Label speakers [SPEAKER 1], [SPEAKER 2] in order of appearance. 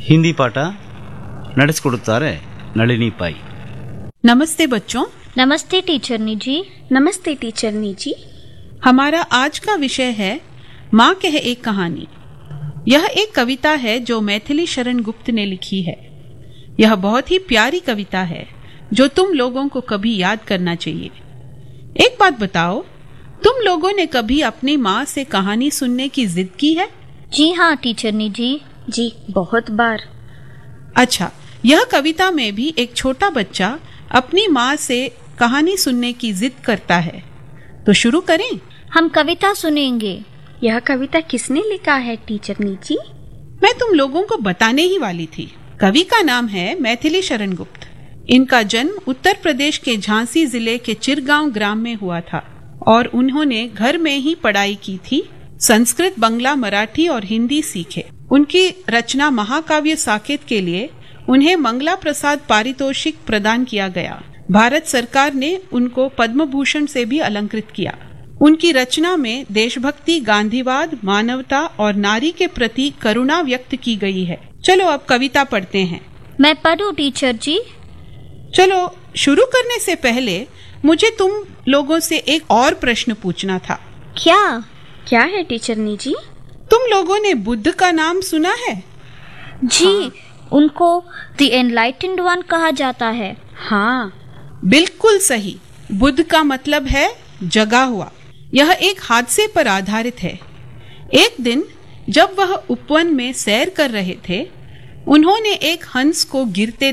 [SPEAKER 1] ಹಿಂದಿ ಪಾಠ ನಡೆಸಿಕೊಡುತ್ತಾರೆ ನಳಿನಿ ಪೈ.
[SPEAKER 2] नमस्ते बच्चों.
[SPEAKER 3] नमस्ते टीचरनी जी.
[SPEAKER 4] नमस्ते टीचरनी जी.
[SPEAKER 2] हमारा आज का विषय है माँ कह एक कहानी. यह एक कविता है जो मैथिली शरण गुप्त ने लिखी है. यह बहुत ही प्यारी कविता है जो तुम लोगों को कभी याद करना चाहिए. एक बात बताओ, तुम लोगों ने कभी अपनी माँ से कहानी सुनने की जिद की है?
[SPEAKER 3] जी हाँ टीचरनी जी.
[SPEAKER 4] जी बहुत बार.
[SPEAKER 2] अच्छा, यह कविता में भी एक छोटा बच्चा अपनी माँ से कहानी सुनने की जिद करता है. तो शुरू करें.
[SPEAKER 3] हम कविता सुनेंगे.
[SPEAKER 4] यह कविता किसने लिखा है टीचरनी जी?
[SPEAKER 2] मैं तुम लोगों को बताने ही वाली थी. कवि का नाम है मैथिली शरण गुप्त. इनका जन्म उत्तर प्रदेश के झांसी जिले के चिरगांव ग्राम में हुआ था और उन्होंने घर में ही पढ़ाई की थी. संस्कृत, बंगला, मराठी और हिंदी सीखे. उनकी रचना महाकाव्य साकेत के लिए उन्हें मंगला प्रसाद पारितोषिक प्रदान किया गया. भारत सरकार ने उनको पद्म भूषण से भी अलंकृत किया. उनकी रचना में देशभक्ति, गांधीवाद, मानवता और नारी के प्रति करुणा व्यक्त की गई है. चलो अब कविता पढ़ते हैं.
[SPEAKER 3] मैं पढ़ूं टीचर जी?
[SPEAKER 2] चलो, शुरू करने से पहले मुझे तुम लोगों से एक और प्रश्न पूछना था.
[SPEAKER 4] क्या है टीचरनी जी?
[SPEAKER 2] तुम लोगों ने बुद्ध का नाम सुना है?
[SPEAKER 3] जी हाँ. उनको द एनलाइटेंड वन कहा जाता है.
[SPEAKER 4] हाँ
[SPEAKER 2] बिल्कुल सही. बुद्ध का मतलब है जगा हुआ. यह एक हादसे पर आधारित है. एक दिन जब वह उपवन में सैर कर रहे थे, उन्होंने एक हंस को गिरते